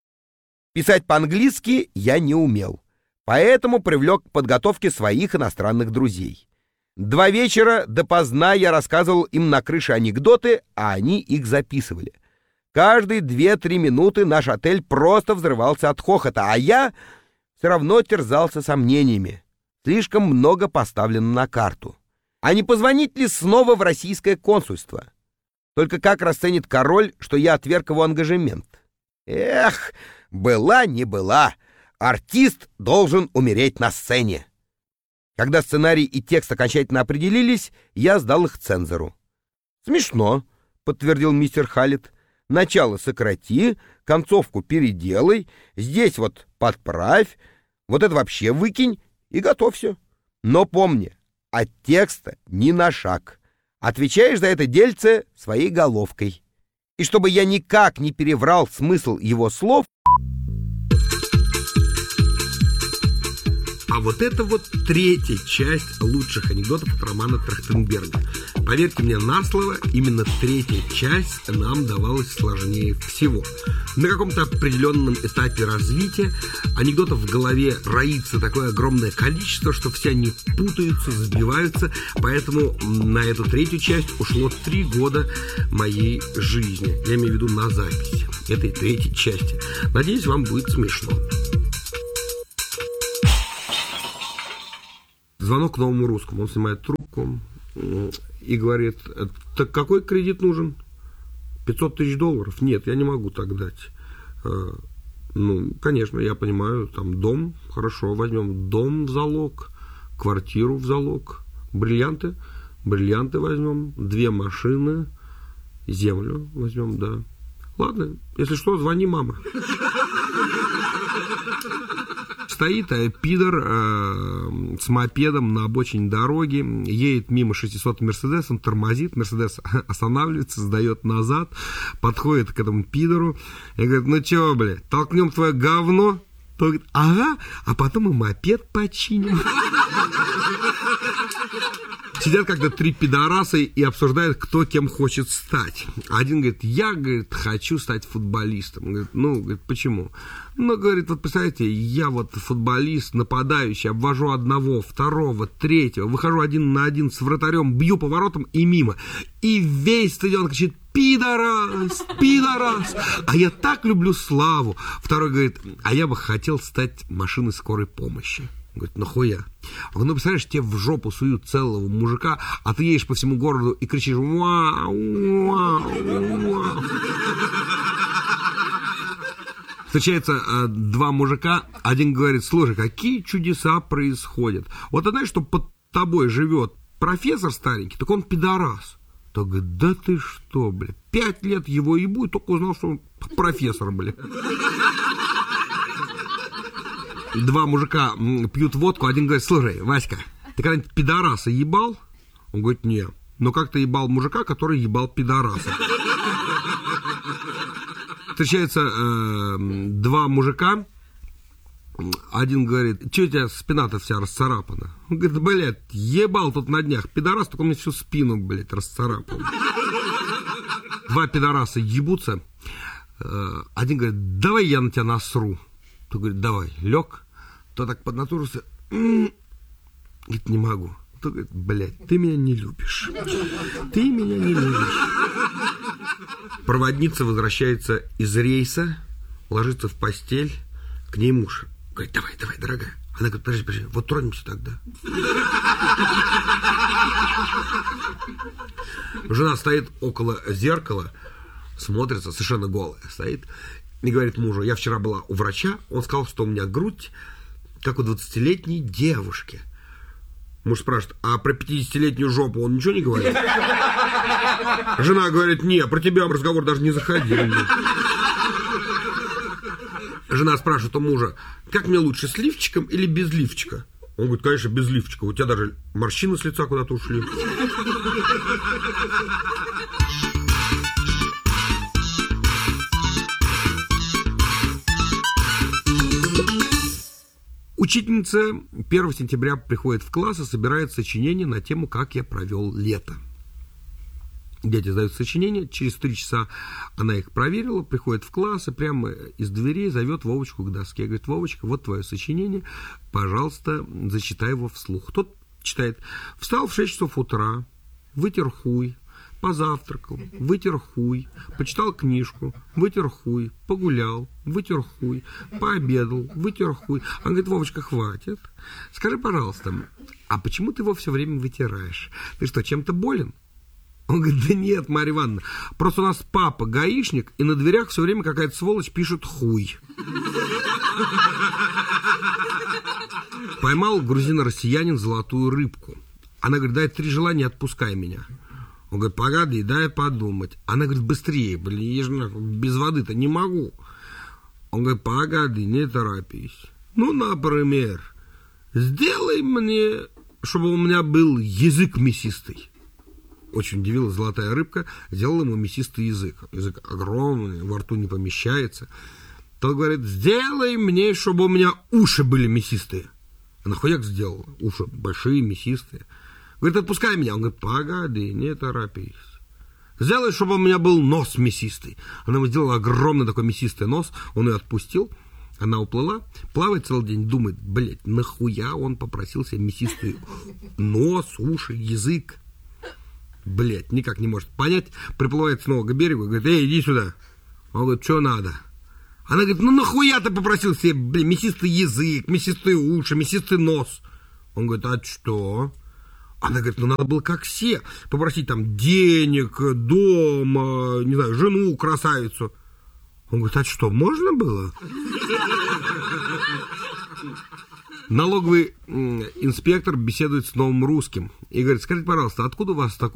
[SPEAKER 2] Писать по-английски я не умел, поэтому привлек к подготовке своих иностранных друзей. Два вечера допоздна я рассказывал им на крыше анекдоты, а они их записывали. Каждые две-три минуты наш отель просто взрывался от хохота, а я все равно терзался сомнениями. Слишком много поставлено на карту. А не позвонить ли снова в российское консульство? Только как расценит король, что я отверг его ангажемент? Эх, была не была. Артист должен умереть на сцене. Когда сценарий и текст окончательно определились, я сдал их цензору. «Смешно», — подтвердил мистер Халлет. «Начало сократи, концовку переделай, здесь вот подправь, вот это вообще выкинь и готовься. Но помни, от текста ни на шаг. Отвечаешь за это дельце своей головкой. И чтобы я никак не переврал смысл его слов,
[SPEAKER 1] А вот это вот третья часть лучших анекдотов от Романа Трахтенберга. Поверьте мне на слово, именно третья часть нам давалась сложнее всего. На каком-то определенном этапе развития анекдотов в голове роится такое огромное количество, что все они путаются, сбиваются. Поэтому на эту третью часть ушло три года моей жизни. Я имею в виду на запись этой третьей части. Надеюсь, вам будет смешно. Звонок к Новому Русскому. Он снимает трубку и говорит: так какой кредит нужен? пятьсот тысяч долларов? Нет, я не могу так дать. Ну, конечно, я понимаю, там дом, хорошо, возьмем дом в залог, квартиру в залог, бриллианты, бриллианты возьмем, две машины, землю возьмем, да. Ладно, если что, звони, мама. Стоит э, пидор э, с мопедом на обочине дороги, едет мимо шестисотым Мерседесом, тормозит, Мерседес останавливается, сдает назад, подходит к этому пидору и говорит: ну чё, бля, толкнем твое говно? Тот говорит: ага, а потом и мопед починим. Сидят как-то три пидораса и обсуждают, кто кем хочет стать. Один говорит: я, говорит, хочу стать футболистом. Он говорит: ну, говорит, почему? Ну, говорит, вот представляете, я вот футболист, нападающий, обвожу одного, второго, третьего, выхожу один на один с вратарем, бью по воротам и мимо. И весь стадион кричит: пидорас, пидорас. А я так люблю славу. Второй говорит: а я бы хотел стать машиной скорой помощи. Он говорит: нахуя? Он говорит: ну, представляешь, тебе в жопу суют целого мужика, а ты едешь по всему городу и кричишь: вау, вау, вау. Встречаются э, два мужика, один говорит: слушай, какие чудеса происходят. Вот ты знаешь, что под тобой живет профессор старенький, так он пидорас. Тот говорит: да ты что, бля, пять лет его ебу, и только узнал, что он профессор, бля. Два мужика пьют водку, один говорит: слушай, Васька, ты когда-нибудь пидораса ебал? Он говорит: нет. Но как ты ебал мужика, который ебал пидораса? Встречаются э, два мужика, один говорит: что у тебя спина-то вся расцарапана? Он говорит: блядь, ебал тут на днях пидорас, только мне всю спину, блядь, расцарапал. Два пидораса ебутся, э, один говорит: давай я на тебя насру. Тот говорит: давай. Лег, то так поднатужился, м-м-м. Говорит: не могу. Тот говорит: блядь, ты меня не любишь. Ты меня не любишь. Проводница возвращается из рейса, ложится в постель, к ней муж говорит: давай, давай, дорогая. Она говорит: подожди, подожди, вот тронемся тогда. Жена стоит около зеркала, смотрится, совершенно голая стоит, и говорит мужу: я вчера была у врача, он сказал, что у меня грудь, как у двадцатилетней девушки. Муж спрашивает: а про пятидесятилетнюю жопу он ничего не говорит? Жена говорит: не, про тебя разговор даже не заходил. Жена спрашивает у мужа: как мне лучше, с лифчиком или без лифчика? Он говорит: конечно, без лифчика, у тебя даже морщины с лица куда-то ушли. Учительница первого сентября приходит в класс и собирает сочинение на тему «Как я провел лето». Дети сдают сочинение, через три часа она их проверила, приходит в класс и прямо из дверей зовет Вовочку к доске. Говорит: Вовочка, вот твое сочинение, пожалуйста, зачитай его вслух. Тот читает: встал в шесть часов утра, вытер хуй, позавтракал, вытер хуй, почитал книжку, вытер хуй, погулял, вытер хуй, пообедал, вытер хуй. Он говорит: Вовочка, хватит. Скажи, пожалуйста, а почему ты его все время вытираешь? Ты что, чем-то болен? Он говорит: да нет, Марья Ивановна, просто у нас папа гаишник, и на дверях все время какая-то сволочь пишет хуй. Поймал грузино-россиянин золотую рыбку. Она говорит: дай три желания, отпускай меня. Он говорит: погоди, дай подумать. Она говорит: быстрее, блин, я же без воды-то не могу. Он говорит: погоди, не торопись. Ну, например, сделай мне, чтобы у меня был язык мясистый. Очень удивилась золотая рыбка, сделала ему мясистый язык. Язык огромный, во рту не помещается. Тот говорит: сделай мне, чтобы у меня уши были мясистые. Она хуяк сделала, уши большие, мясистые. Говорит, отпускай меня. Он говорит, погоди, не торопись. Сделай, чтобы у меня был нос мясистый. Она ему сделала огромный такой мясистый нос, он ее отпустил. Она уплыла, плавает целый день, думает, блядь, нахуя он попросил себе мясистый нос, уши, язык. Блядь, никак не может понять. Приплывает снова к берегу, говорит, эй, иди сюда. Он говорит, что надо? Она говорит, ну нахуя ты попросил себе, блядь, мясистый язык, мясистые уши, мясистый нос? Он говорит, а что? Она говорит, ну надо было как все, попросить там денег, дом, не знаю, жену, красавицу. Он говорит, а что, можно было? Налоговый инспектор беседует с новым русским и говорит, скажите, пожалуйста, откуда у вас такой